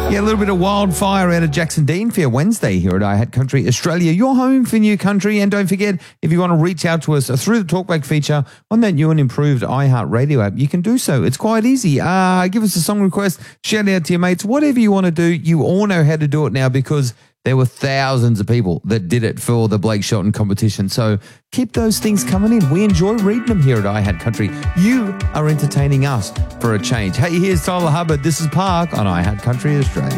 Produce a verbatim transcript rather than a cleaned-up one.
Yeah, a little bit of wildfire out of Jackson Dean for your Wednesday here at iHat Country Australia, your home for new country. And don't forget, if you want to reach out to us through the Talkback feature on that new and improved iHeartRadio app, you can do so. It's quite easy. Uh, give us a song request, shout out to your mates, whatever you want to do. You all know how to do it now because there were thousands of people that did it for the Blake Shelton competition. So keep those things coming in. We enjoy reading them here at iHat Country. You are entertaining us for a change. Hey, here's Tyler Hubbard. This is Park on iHat Country Australia.